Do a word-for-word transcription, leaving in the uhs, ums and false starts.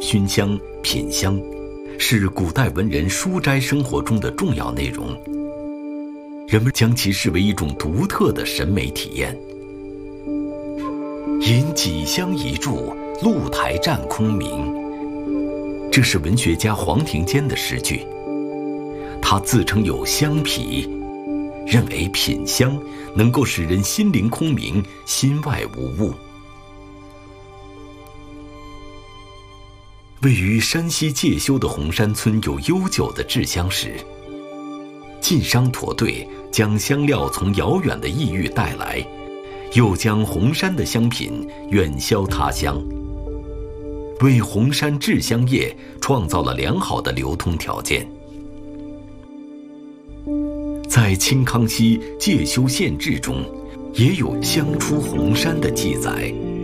熏香、品香，是古代文人书斋生活中的重要内容。人们将其视为一种独特的审美体验。饮几香一炷，露台占空明。这是文学家黄庭坚的诗句。他自称有香脾，认为品香能够使人心灵空明，心外无物。位于山西介休的红山村有悠久的制香史。晋商驼队将香料从遥远的异域带来，又将红山的香品远销他乡，为红山制香业创造了良好的流通条件。在清康熙《介休县志》中，也有香出红山的记载。